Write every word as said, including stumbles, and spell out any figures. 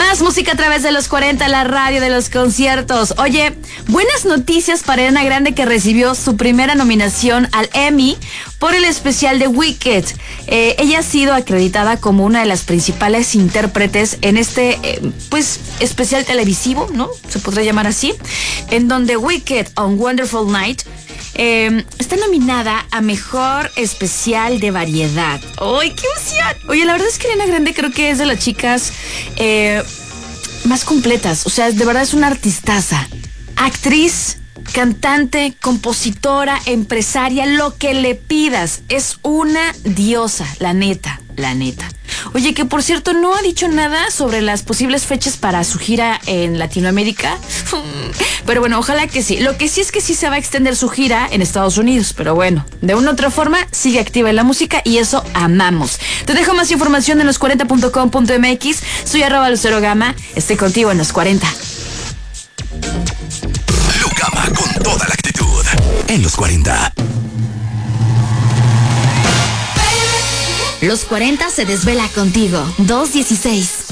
Más música a través de los cuarenta, la radio de los conciertos. Oye, buenas noticias para Ariana Grande, que recibió su primera nominación al Emmy por el especial de Wicked. Eh, ella ha sido acreditada como una de las principales intérpretes en este, eh, pues, especial televisivo, ¿no? Se podría llamar así, en donde Wicked on Wonderful Night Eh, está nominada a Mejor Especial de Variedad. ¡Ay, qué emoción! Oye, la verdad es que Ariana Grande creo que es de las chicas eh, más completas. O sea, de verdad es una artistaza. Actriz, cantante, compositora, empresaria, lo que le pidas. Es una diosa, la neta, la neta. Oye, que por cierto no ha dicho nada sobre las posibles fechas para su gira en Latinoamérica. Pero bueno, ojalá que sí. Lo que sí es que sí se va a extender su gira en Estados Unidos. Pero bueno, de una u otra forma sigue activa en la música y eso amamos. Te dejo más información en los cuarenta punto com punto m x. Soy arroba Lucero Gama. Estoy contigo en los cuarenta. Lu Gama con toda la actitud en los cuarenta. Los cuarenta se desvela contigo. dos dieciséis.